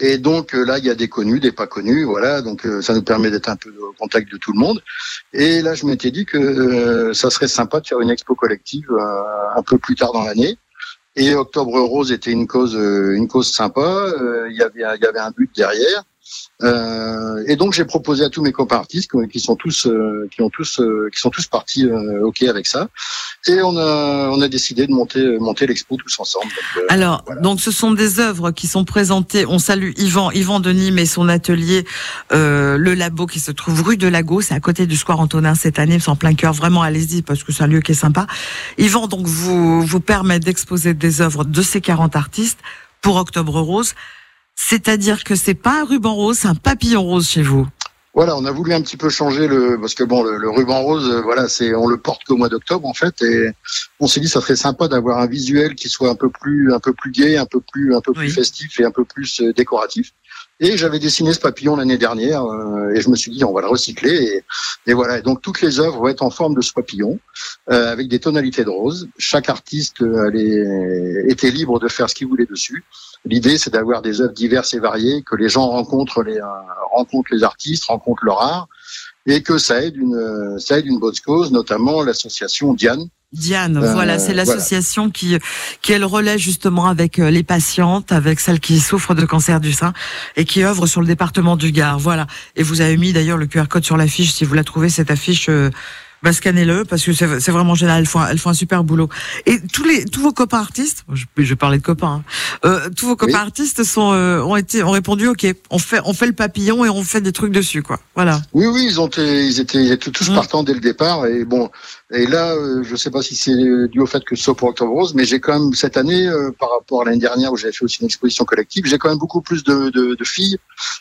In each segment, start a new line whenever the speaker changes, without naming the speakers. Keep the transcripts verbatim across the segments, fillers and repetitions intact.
Et donc là, il y a des connus, des pas connus, voilà. Donc ça nous permet d'être un peu au contact de tout le monde. Et là, je m'étais dit que euh, ça serait sympa de faire une expo collective euh, un peu plus tard dans l'année. Et Octobre Rose était une cause, euh, une cause sympa. Euh, il y avait, il y avait un but derrière. Euh, et donc j'ai proposé à tous mes copains artistes qui sont tous, euh, qui ont tous, euh, qui sont tous partis euh, ok avec ça. Et on a, on a décidé de monter, monter l'expo tous ensemble. Donc, euh,
Alors,
voilà.
donc ce sont des œuvres qui sont présentées. On salue Yvan, Yvan de Nîmes et son atelier, euh, le Labo, qui se trouve rue de Lago. C'est à côté du Square Antonin cette année, c'est en plein cœur. Vraiment, allez-y parce que c'est un lieu qui est sympa. Yvan, donc vous, vous permet d'exposer des œuvres de ces quarante artistes pour Octobre Rose. C'est-à-dire que c'est pas un ruban rose, c'est un papillon rose chez vous.
Voilà, on a voulu un petit peu changer le, parce que bon, le, le ruban rose, euh, voilà, c'est, on le porte qu'au mois d'octobre en fait, et on s'est dit ça serait sympa d'avoir un visuel qui soit un peu plus, un peu plus gai, un peu plus, un peu plus
Oui.
festif et un peu plus euh, décoratif. Et j'avais dessiné ce papillon l'année dernière, euh, et je me suis dit on va le recycler, et, et voilà. Et donc toutes les œuvres vont être en forme de ce papillon, euh, avec des tonalités de rose. Chaque artiste euh, allait, était libre de faire ce qu'il voulait dessus. L'idée, c'est d'avoir des œuvres diverses et variées, que les gens rencontrent les euh, rencontrent les artistes, rencontrent leur art, et que ça aide une ça aide une bonne cause, notamment l'association Diane.
Diane,
Euh,
voilà, c'est l'association voilà. qui qui est le relais justement avec les patientes, avec celles qui souffrent de cancer du sein et qui œuvrent sur le département du Gard. Voilà. Et vous avez mis d'ailleurs le Q R code sur l'affiche si vous la trouvez cette affiche. Euh, Bah, scannez-le parce que c'est, c'est vraiment génial. Elles font, elles font un super boulot. Et tous les, tous vos copains artistes, je, je vais parler de copains. Hein, euh, tous vos copains oui. artistes sont, euh, ont été, ont répondu, ok, on fait, on fait le papillon et on fait des trucs dessus, quoi. Voilà.
Oui, oui, ils ont, été, ils étaient, ils étaient tous mmh. partants dès le départ. Et bon, et là, euh, je sais pas si c'est dû au fait que ce soit pour Octobre Rose, mais j'ai quand même cette année, euh, par rapport à l'année dernière où j'avais fait aussi une exposition collective, j'ai quand même beaucoup plus de, de, de filles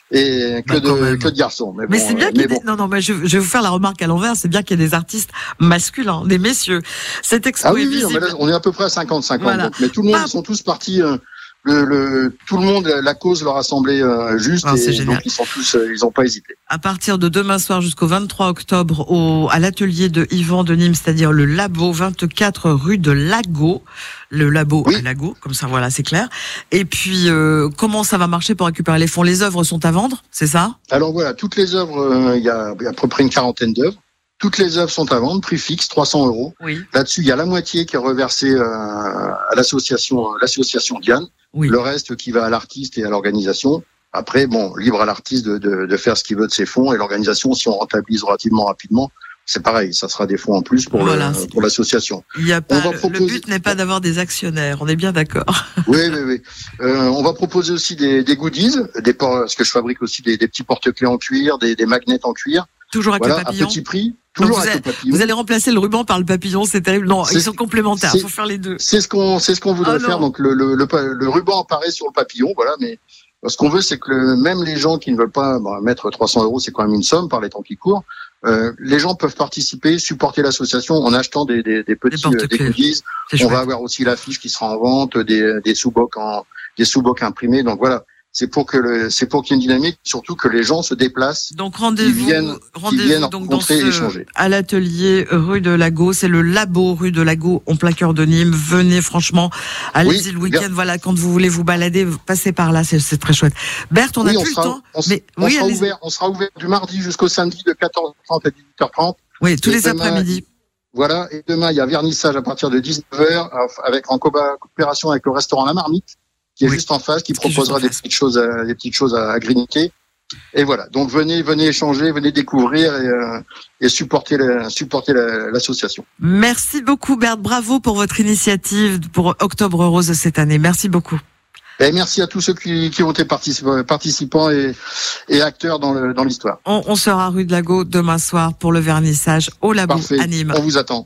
et que bah, de, que de garçons. Mais,
mais
bon,
c'est bien
euh,
qu'il y ait
bon.
des... non, non, mais je, je vais vous faire la remarque à l'envers. C'est bien qu'il y ait des artistes masculins, des messieurs. Cette expo
ah oui,
est
oui,
visible.
Là, on est à peu près à cinquante cinquante.
Voilà.
Donc, mais tout le monde,
ah.
ils sont tous partis. Euh, Le, le, tout le monde, la cause leur a semblé euh, juste,
oh,
et donc ils sont tous, euh, ils ont pas hésité.
À partir de demain soir jusqu'au vingt-trois octobre, au, à l'atelier de Yvan de Nîmes, c'est-à-dire le Labo, vingt-quatre rue de Lago, le Labo
oui.
à Lago, comme ça, voilà, c'est clair. Et puis, euh, comment ça va marcher pour récupérer les fonds? Les œuvres sont à vendre, c'est ça?
Alors voilà, toutes les œuvres, il euh, y, a, y a à peu près une quarantaine d'œuvres. Toutes les œuvres sont à vendre, prix fixe, trois cents euros.
Oui.
Là-dessus, il y a la moitié qui est reversée euh, à l'association, l'association Diane. Oui. Le reste qui va à l'artiste et à l'organisation. Après, bon, libre à l'artiste de, de, de faire ce qu'il veut de ses fonds, et l'organisation, si on rentabilise relativement rapidement, c'est pareil, ça sera des fonds en plus pour, voilà, le, pour l'association.
Il y a pas, le, proposer... le but n'est pas d'avoir des actionnaires, on est bien d'accord.
Oui, oui, oui. Euh, on va proposer aussi des, des goodies, des, parce que je fabrique aussi des, des petits porte-clés en cuir, des, des magnets en cuir.
Toujours avec
voilà,
le papillon.
À petit prix. Toujours
vous,
avec
allez,
le papillon.
Vous allez remplacer le ruban par le papillon, c'est terrible. Non, c'est, ils sont complémentaires. Il faut faire les deux.
C'est ce qu'on, c'est ce qu'on voudrait oh faire. Donc le, le, le, le ruban apparaît sur le papillon, voilà. Mais ce qu'on veut, c'est que le, même les gens qui ne veulent pas bah, mettre trois cents euros, c'est quand même une somme par les temps qui courent. Euh, les gens peuvent participer, supporter l'association en achetant des, des, des petits des, euh, des goodies. On chouette. Va avoir aussi l'affiche qui sera en vente, des, des sous-bocs en, des sous-bocs imprimés. Donc voilà. C'est pour que le, c'est pour qu'il y ait une dynamique, surtout que les gens se déplacent.
Donc rendez-vous,
viennent,
rendez-vous
viennent
donc dans ce,
échanger.
À l'atelier rue de Lago, c'est le Labo rue de Lago, en plein cœur de Nîmes. Venez franchement, allez-y oui, le week-end. Bien. Voilà, quand vous voulez vous balader, passez par là, c'est, c'est très chouette. Berthe, on
oui,
a
on
plus
sera,
le temps.
On,
mais
on
oui,
sera
allez-y.
ouvert, on sera ouvert du mardi jusqu'au samedi de quatorze heures trente à dix-huit heures trente.
Oui, tous
et
les
demain,
après-midi.
Voilà, et demain il y a vernissage à partir de dix-neuf heures avec en coopération avec le restaurant La Marmite, qui est oui. juste en face, qui, qui proposera des petites choses, à, des petites choses à, à grignoter. Et voilà. Donc venez, venez échanger, venez découvrir et, euh, et supporter, la, supporter la, l'association.
Merci beaucoup, Berthe. Bravo pour votre initiative pour Octobre Rose cette année. Merci beaucoup.
Et merci à tous ceux qui, qui ont été participants, participants et, et acteurs dans, le, dans l'histoire.
On, on sera rue de Lago demain soir pour le vernissage au Labo à Nîmes.
On vous attend.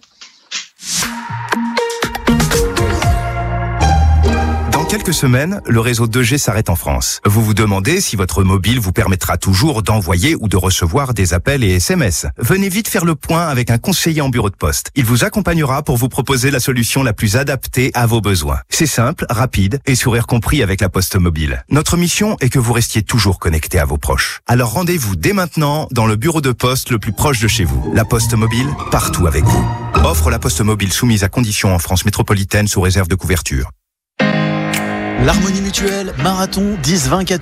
Dans quelques semaines, le réseau deux G s'arrête en France. Vous vous demandez si votre mobile vous permettra toujours d'envoyer ou de recevoir des appels et S M S. Venez vite faire le point avec un conseiller en bureau de poste. Il vous accompagnera pour vous proposer la solution la plus adaptée à vos besoins. C'est simple, rapide et sourire compris avec la Poste Mobile. Notre mission est que vous restiez toujours connecté à vos proches. Alors rendez-vous dès maintenant dans le bureau de poste le plus proche de chez vous. La Poste Mobile, partout avec vous. Offre la Poste Mobile soumise à conditions en France métropolitaine sous réserve de couverture.
L'Harmonie Mutuelle, marathon dix vingt quatorze.